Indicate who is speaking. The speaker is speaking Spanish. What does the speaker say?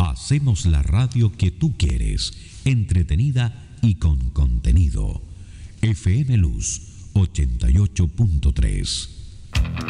Speaker 1: Hacemos la radio que tú quieres, entretenida y con contenido. FM Luz 88.3.